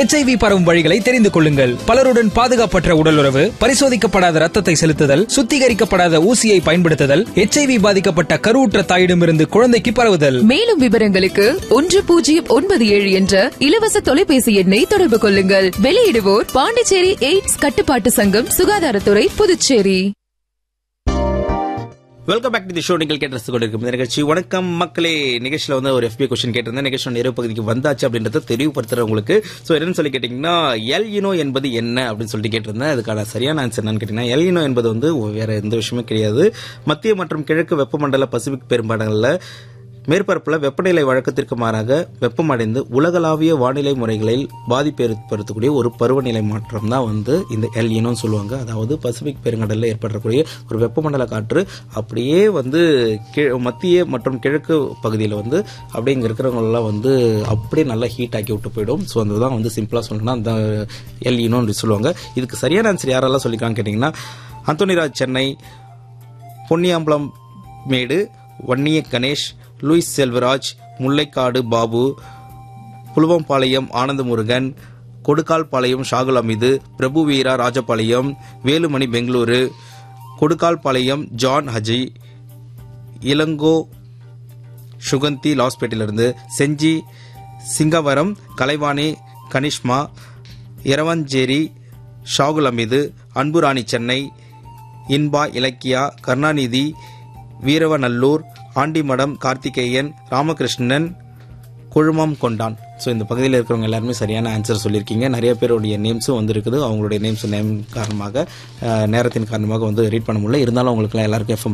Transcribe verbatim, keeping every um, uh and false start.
HIV பரவும் வழிகளை தெரிந்து கொள்ளுங்கள். பலருடன் பாதுகாப்பற்ற உடலுறவு, பரிசோதிக்கப்படாத ரத்தத்தை செலுத்துதல், சுத்திகரிக்கப்படாத ஊசியை பயன்படுத்துதல், ஹெச்ஐவி பாதிக்கப்பட்ட கருவுற்ற தாயிடமிருந்து குழந்தைக்கு பரவுதல். மேலும் விவரங்களுக்கு ஒன்று பூஜ்ஜியம் ஒன்பது ஏழு என்ற இலவச தொலைபேசி எண்ணை தொடர்பு கொள்ளுங்கள். வெளியிடுவோர் பாண்டிச்சேரி எய்ட்ஸ் கட்டுப்பாட்டு சங்கம், சுகாதாரத்துறை, Puducherry. Welcome back to the show. நீங்கள் கேட்டு கொண்டிருக்கும் இந்த நிகழ்ச்சி வணக்கம் மக்களே. நிகழ்ச்சியில் வந்து ஒரு எஃபி கொஸ்டின் கேட்டிருந்தேன். நிகழ்ச்சியோட நிறைவு பகுதிக்கு வந்தாச்சு அப்படின்றத தெளிவுபடுத்துற உங்களுக்கு. ஸோ என்னன்னு சொல்லி கேட்டீங்கன்னா, எல் யூனோ என்பது என்ன அப்படின்னு சொல்லிட்டு கேட்டிருந்தேன். அதுக்கான சரியான ஆன்சர் என்னன்னு கேட்டீங்கன்னா, எல் யூனோ என்பது வந்து வேற எந்த விஷயமே கிடையாது. மத்திய மற்றும் கிழக்கு வெப்பமண்டல பசிபிக் பெரும்பாடங்களில் மேற்பரப்புல வெப்பநிலை வழக்கத்திற்கு மாறாக வெப்பமடைந்து உலகளாவிய வானிலை முறைகளில் பாதிப்பு ஏற்படுத்தக்கூடிய ஒரு பருவநிலை மாற்றம் தான் வந்து இந்த எல் யூனோன்னு சொல்லுவாங்க. அதாவது பசிபிக் பெருங்கடலில் ஏற்படக்கூடிய ஒரு வெப்பமண்டல காற்று அப்படியே வந்து மத்திய மற்றும் கிழக்கு பகுதியில் வந்து அப்படியே இங்கே இருக்கிறவங்களெல்லாம் வந்து அப்படியே நல்லா ஹீட் ஆக்கி விட்டு போயிடும். ஸோ அதுதான் வந்து சிம்பிளாக சொல்லணும்னா அந்த எல் யூனோன்னு சொல்லுவாங்க. இதுக்கு சரியான ஆன்சர் யாரெல்லாம் சொல்லிக்கான்னு கேட்டிங்கன்னா, அந்தோனிராஜ் சென்னை, பொன்னியாம்பலம் மேடு, வன்னிய கணேஷ், லூயிஸ் செல்வராஜ், முல்லைக்காடு பாபு, புலுவம்பாளையம் ஆனந்தமுருகன், கொடுக்கால்பாளையம் ஷாகுல் அமீது, பிரபு வீரா ராஜபாளையம், வேலுமணி பெங்களூரு, கொடுக்கால்பாளையம் ஜான் ஹஜி, இளங்கோ சுகந்தி லாஸ்பேட்டிலிருந்து, செஞ்சி சிங்கவரம் கலைவாணி கனிஷ்மா, இரவஞ்சேரி ஷாகுல் அமீது, அன்புராணி சென்னை, இன்பா இலக்கியா, கருணாநிதி வீரவநல்லூர், ஆண்டிமடம் கார்த்திகேயன், ராமகிருஷ்ணன், குழுமம் கொண்டான். ஸோ இந்த பகுதியில் இருக்கிறவங்க எல்லாருமே சரியான ஆன்சர் சொல்லியிருக்கீங்க. நிறைய பேருடைய நேம்ஸும் வந்துருக்குது. அவங்களுடைய நேம்ஸ் நேம் காரணமாக நேரத்தின் காரணமாக வந்து ரீட் பண்ண முடியல. இருந்தாலும் அவங்களுக்குலாம் எல்லாருக்கும் எஃப்எம்